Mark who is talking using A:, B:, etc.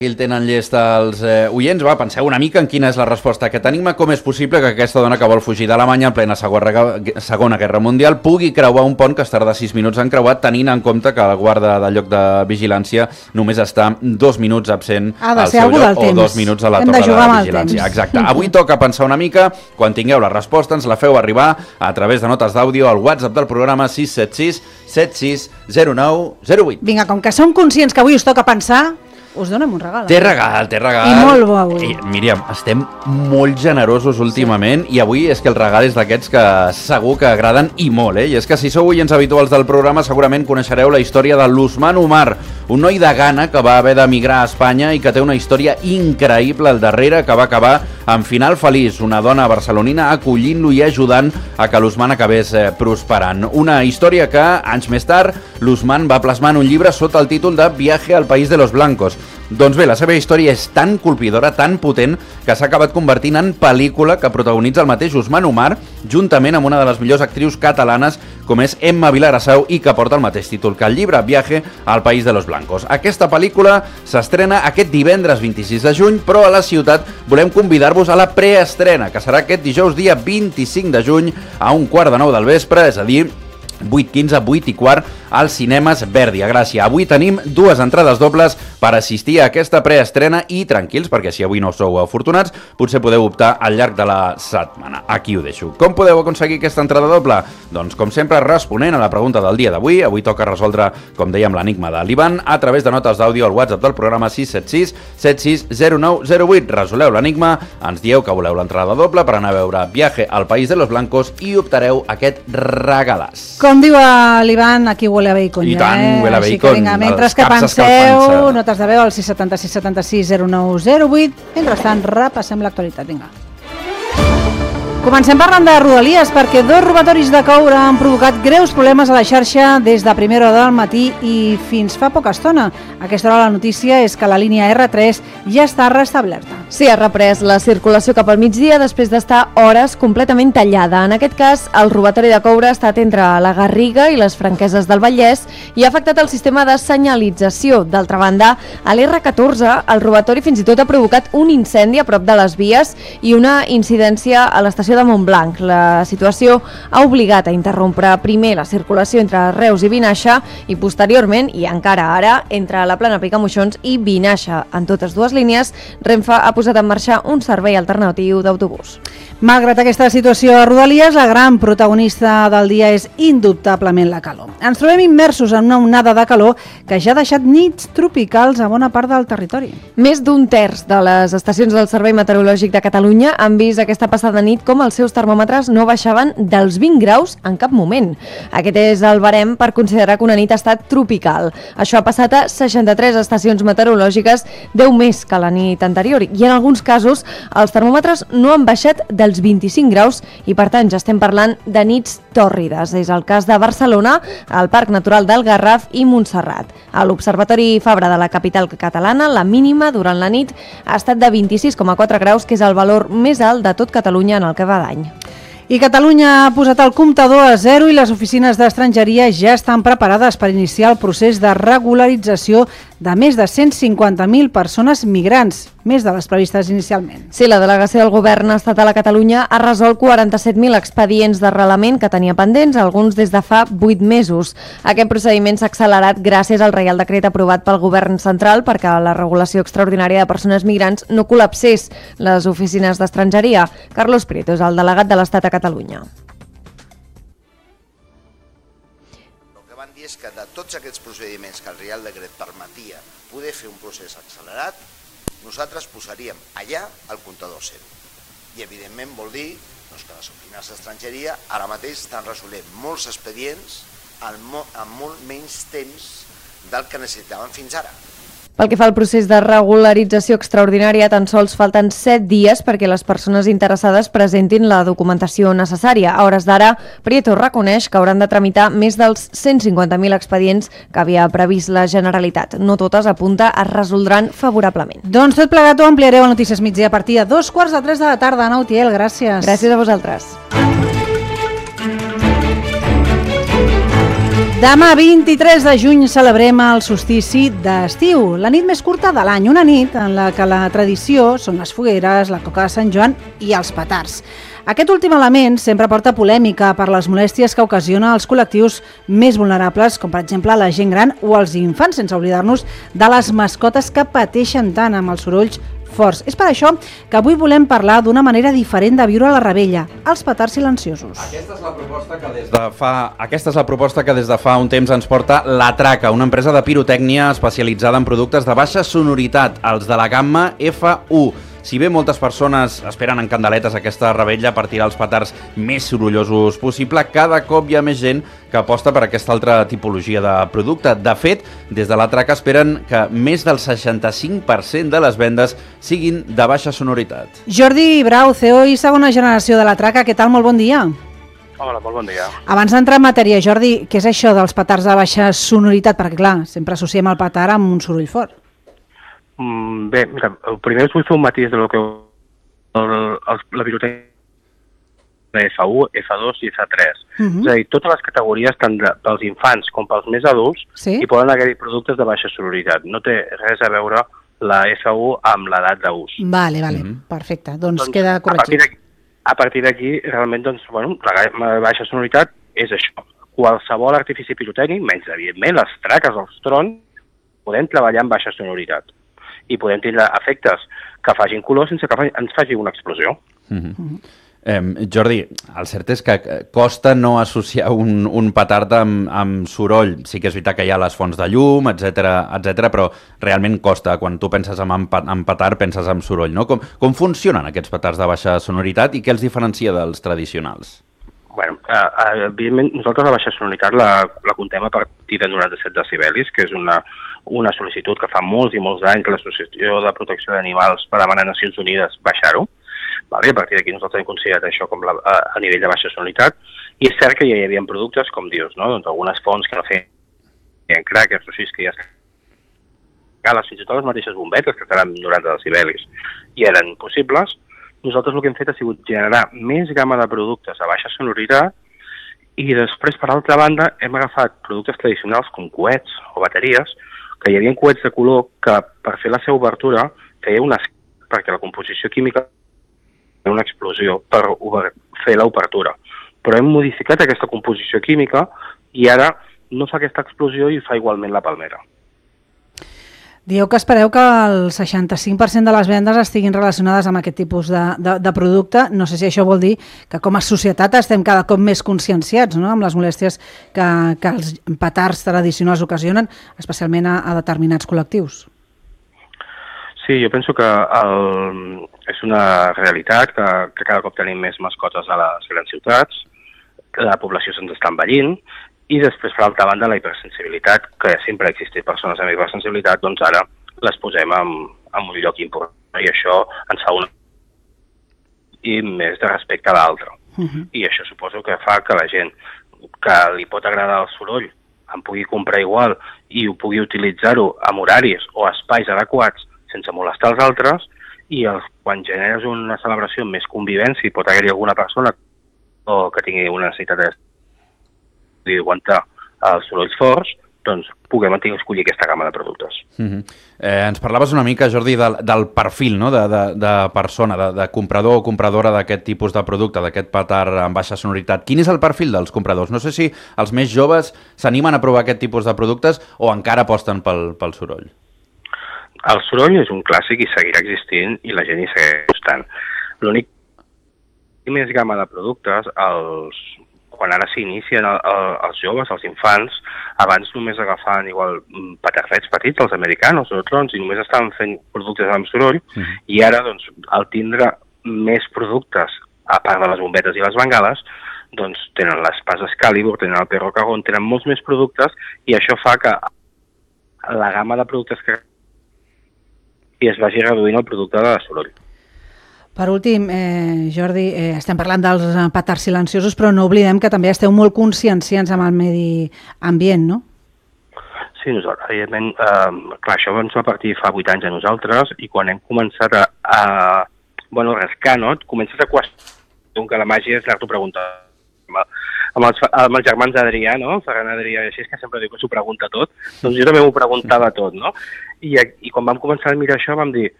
A: El tenen llest els oients. Va, penseu una mica en quina és la resposta a aquest enigma. Com és possible que aquesta dona que vol fugir d'Alemanya en plena Segona Guerra Mundial pugui creuar un pont que es tarda 6 minuts en creuar, tenint en compte que el guarda del lloc de vigilància només està 2 minuts absent al seu lloc o 2 minuts a la torre de vigilància. Exacte. Avui toca pensar una mica. Quan tingueu la resposta ens la feu arribar a través de notes d'àudio al WhatsApp del programa 676 760908.
B: Vinga, com que som conscients que avui us toca pensar, us donem un regal.
A: Té regal.
B: I molt bo avui.
A: Míriam, estem molt generosos últimament i avui és que el regal és d'aquests que segur que agraden i molt, I és que si sou oients habituals del programa segurament coneixereu la història de l'Ousmane Oumar, un noi de Ghana que va haver d'emigrar a Espanya i que té una història increïble al darrere que va acabar amb final feliç, una dona barcelonina acollint-lo i ajudant a que l'Ousmane acabés prosperant. Una història que, anys més tard, l'Ousmane va plasmar en un llibre sota el títol de Viaje al País de los Blancos. Doncs bé, la seva història és tan colpidora, tan potent, que s'ha acabat convertint en pel·lícula que protagonitza el mateix Ousmane Oumar, juntament amb una de les millors actrius catalanes, com és Emma Vilagrasau, i que porta el mateix títol que el llibre, Viaje al País de los Blancos. Aquesta pel·lícula s'estrena aquest divendres 26 de juny, però a la ciutat volem convidar-vos a la preestrena, que serà aquest dijous dia 25 de juny a 1:15 del vespre, és a dir, 8:15, 8:15 als cinemes Verdi a Gràcia. Avui tenim 2 entrades dobles per assistir a aquesta preestrena i tranquils, perquè si avui no sou afortunats, potser podeu optar al llarg de la setmana. Aquí ho deixo. Com podeu aconseguir aquesta entrada doble? Doncs, com sempre, responent a la pregunta del dia d'avui. Avui toca resoldre, com dèiem, l'enigma de l'Ivan a través de notes d'àudio al WhatsApp del programa 676 760908. Resoleu l'enigma, ens dieu que voleu l'entrada doble per anar a veure Viaje al País de los Blancos i optareu aquest regalàs.
B: Com diu l'Ivan, aquí huele a bacon.
A: I tant, huele a bacon.
B: Que, vinga, mentre que penseu, notes de veu al 676 76 0908. Mentrestant, repassem l'actualitat. Vinga. Comencem parlant de Rodalies, perquè 2 robatoris de coure han provocat greus problemes a la xarxa des de primera hora del matí i fins fa poca estona. A aquesta hora la notícia és que la línia R3 ja està restablerta.
C: Sí, ha reprès la circulació cap al migdia després d'estar hores completament tallada. En aquest cas, el robatori de coure ha estat entre la Garriga i les Franqueses del Vallès i ha afectat el sistema de senyalització. D'altra banda, a l'R14, el robatori fins i tot ha provocat un incendi a prop de les vies i una incidència a l'estació de Montblanc. La situació ha obligat a interrompre primer la circulació entre Reus i Vinaixa i posteriorment, i encara ara, entre la Plana Picamoixons i Vinaixa. En totes dues línies, Renfe ha posat en marxa un servei alternatiu d'autobús.
B: Malgrat aquesta situació a Rodalies, la gran protagonista del dia és indubtablement la calor. Ens trobem immersos en una onada de calor que ja ha deixat nits tropicals a bona part del territori.
C: Més d'un terç de les estacions del Servei Meteorològic de Catalunya han vist aquesta passada nit com els seus termòmetres no baixaven dels 20 graus en cap moment. Aquest és el barem per considerar que una nit ha estat tropical. Això ha passat a 63 estacions meteorològiques, 10 més que la nit anterior, i en alguns casos els termòmetres no han baixat dels 25 graus i per tant ja estem parlant de nits tòrrides. És el cas de Barcelona, el Parc Natural del Garraf i Montserrat. A l'Observatori Fabra de la capital catalana, la mínima durant la nit ha estat de 26,4 graus, que és el valor més alt de tot Catalunya en el que va d'any.
B: I Catalunya ha posat el comptador a 0 i les oficines d'estrangeria ja estan preparades per iniciar el procés de regularització de més de 150.000 persones migrants, més de les previstes inicialment.
C: Sí, la delegació del govern estatal a Catalunya ha resolt 47.000 expedients d'arrelament que tenia pendents, alguns des de fa 8 mesos. Aquest procediment s'ha accelerat gràcies al Reial Decret aprovat pel govern central perquè la regulació extraordinària de persones migrants no col·lapsés les oficines d'estrangeria. Carlos Prieto és el delegat de l'Estat a Catalunya.
D: El que van dir és que de tots aquests procediments que el Reial Decret permetia poder fer un procés accelerat, nosaltres posaríem allà el comptador 0. I evidentment vol dir que les oficines d'estrangeria ara mateix estan resolent molts expedients amb molt menys temps del que necessitaven fins ara.
C: Pel que fa al procés de regularització extraordinària, tan sols falten 7 dies perquè les persones interessades presentin la documentació necessària. A hores d'ara, Prieto reconeix que hauran de tramitar més dels 150.000 expedients que havia previst la Generalitat. No totes, apunta, es resoldran favorablement.
B: Doncs tot plegat ho ampliareu a Notícies Migdia a partir de 2:15 de la tarda. Ana Utiel, gràcies.
C: Gràcies a vosaltres.
B: Demà 23 de juny celebrem el solstici d'estiu, la nit més curta de l'any, una nit en la que la tradició són les fogueres, la coca de Sant Joan i els petards. Aquest últim element sempre porta polèmica per les molèsties que ocasiona als col·lectius més vulnerables, com per exemple la gent gran o els infants, sense oblidar-nos de les mascotes que pateixen tant amb els sorolls forts. És per això que avui volem parlar d'una manera diferent de viure la revetlla, els petards silenciosos. Aquesta és la
A: proposta que des de fa un temps ens porta La Traca, una empresa de pirotècnia especialitzada en productes de baixa sonoritat, els de la gamma F1. Si bé moltes persones esperen en candeletes aquesta revetlla per tirar els petards més sorollosos possible, cada cop hi ha més gent que aposta per aquesta altra tipologia de producte. De fet, des de La Traca esperen que més del 65% de les vendes siguin de baixa sonoritat.
B: Jordi Brau, CEO i segona generació de La Traca, què tal? Molt bon dia.
E: Hola, molt bon dia.
B: Abans d'entrar en matèria, Jordi, què és això dels petards de baixa sonoritat? Perquè, clar, sempre associem el petard amb un soroll fort.
E: Bé, mira, primer us vull fer un matís de lo que la pirotècnia F1, F2 i F3. És a dir, totes les categories, tant pels infants com pels més adults, hi poden haver productes de baixa sonoritat. No té res a veure la F1 amb l'edat d'ús.
B: Vale, perfecte. Doncs queda corregit.
E: A partir d'aquí, realment, la baixa sonoritat és això. Qualsevol artifici pirotècnic, menys, evidentment, les traques, els trons, podem treballar amb baixa sonoritat. I podem tindre efectes que facin color sense que ens faci una explosió.
A: Jordi, el cert és que costa no associar un petard amb soroll. Sí que és veritat que hi ha les fonts de llum, etc, però realment costa. Quan tu penses en petard, penses en soroll, no? Com funcionen aquests petards de baixa sonoritat i què els diferencia dels tradicionals?
E: Bueno, evidentment, nosaltres la baixa sonoritat la comptem a partir de 97 decibelis, que és una sol·licitud que fa molts i molts anys l'Associació de Protecció d'Animals per demanar a Nacions Unides baixar-ho. A partir d'aquí nosaltres hem considerat això com a nivell de baixa sonoritat, i és cert que ja hi havia productes, com dius, no? Doncs algunes fonts que no feien crackers o així, que ja estan fins i tot les mateixes bombetes que estaran 90 decibelis i eren possibles. Nosaltres el que hem fet ha sigut generar més gamma de productes a baixa sonoritat i després, per altra banda, hem agafat productes tradicionals com coets o bateries, que hi havia coets de color que per fer la seva obertura feia perquè la composició química era una explosió per fer l'obertura. Però hem modificat aquesta composició química i ara no fa aquesta explosió i fa igualment la palmera.
B: Dieu que espereu que el 65% de les vendes estiguin relacionades amb aquest tipus de producte. No sé si això vol dir que com a societat estem cada cop més conscienciats, no?, amb les molèsties que els petards tradicionals ocasionen, especialment a determinats col·lectius.
E: Sí, jo penso que és una realitat que cada cop tenim més mascotes a les grans ciutats, la població se'ns està envellint, i després, per altra banda, la hipersensibilitat, que sempre ha existit persones amb hipersensibilitat, doncs ara les posem en un lloc important. I això ens fa i més de respecte a l'altre. I això suposo que fa que la gent que li pot agradar el soroll en pugui comprar igual i ho pugui utilitzar-ho amb horaris o espais adequats sense molestar els altres, i quan generes una celebració amb més convivència i pot haver-hi alguna persona que tingui una necessitat d'aguantar els sorolls forts, doncs puguem escollir aquesta gamma de productes.
A: Ens parlaves una mica, Jordi, del perfil, no?, de persona, de comprador o compradora d'aquest tipus de producte, d'aquest petard amb baixa sonoritat. Quin és el perfil dels compradors? No sé si els més joves s'animen a provar aquest tipus de productes o encara aposten pel soroll.
E: El soroll és un clàssic i seguirà existint i la gent hi segueix gustant. L'únic més gamma de productes, quan ara s'inicien els joves, els infants, abans només agafaven igual petardets petits, els americanos o trons, i només estaven fent productes amb soroll, i ara, doncs, al tindre més productes, a part de les bombetes i les bengales, doncs tenen l'espasa Excalibur, tenen el Perro Cagón, tenen molts més productes, i això fa que la gamma de productes que es vagi reduint el producte de soroll.
B: Per últim, Jordi, estem parlant dels petards silenciosos, però no oblidem que també esteu molt conscienciats amb el medi ambient, no?
E: Sí, nosaltres, evidentment, clar, això ens va partir fa 8 anys a nosaltres, i quan hem començat a rascar, no? Comences a qüestionar, que la màgia és anar-t'ho preguntant. amb els germans Adrià, no? Ferran Adrià, així que sempre diu que s'ho pregunta tot, doncs jo també m'ho preguntava tot, no? I quan vam començar a mirar això vam dir,